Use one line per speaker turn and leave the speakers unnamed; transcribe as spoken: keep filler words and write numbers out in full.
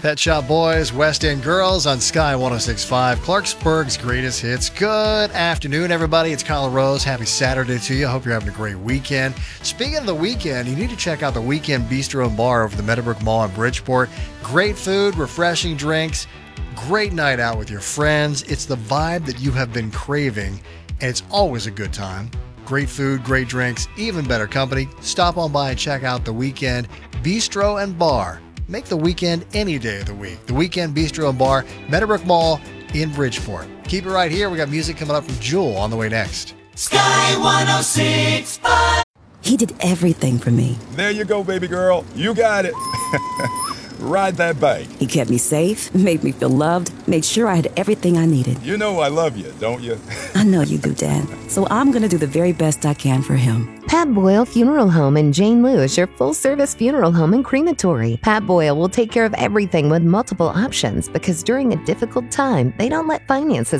Pet Shop Boys, West End Girls on Sky one oh six point five, Clarksburg's greatest hits. Good afternoon, everybody. It's Kyle Rose. Happy Saturday to you. I hope you're having a great weekend. Speaking of the weekend, you need to check out the Weekend Bistro and Bar over the Meadowbrook Mall in Bridgeport. Great food, refreshing drinks, great night out with your friends. It's the vibe that you have been craving, and it's always a good time. Great food, great drinks, even better company. Stop on by and check out the Weekend Bistro and Bar. Make the weekend any day of the week. The Weekend Bistro and Bar, Meadowbrook Mall in Bridgeport. Keep it right here. We got music coming up from Jewel on the way next.
Sky one oh six point five.
He did everything for me.
There you go, baby girl. You got it. Ride that bike.
He kept me safe, made me feel loved, made sure I had everything I needed.
You know I love you, don't you?
I know you do, Dad. So I'm going to do the very best I can for him.
Pat Boyle Funeral Home in Jane Lou is your full-service funeral home and crematory. Pat Boyle will take care of everything with multiple options because during a difficult time, they don't let finances